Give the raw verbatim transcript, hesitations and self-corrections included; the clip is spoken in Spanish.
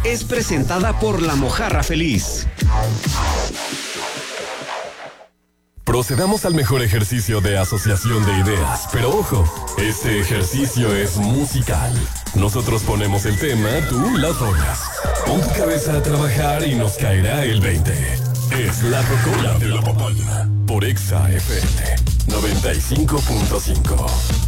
es presentada por La Mojarra Feliz. Procedamos al mejor ejercicio de asociación de ideas, pero ojo, este ejercicio es musical. Nosotros ponemos el tema, tú las rolas. Pon tu cabeza a trabajar y nos caerá el veinte. Es La Rocola de la Papaya, por Exa F M noventa y cinco punto cinco.